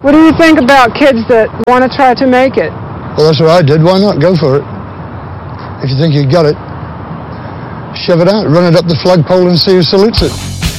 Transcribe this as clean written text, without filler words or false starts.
What do you think about kids that want to try to make it? Well, that's what I did. Why not? Go for it. If you think you got it, shove it out, run it up the flagpole and see who salutes it.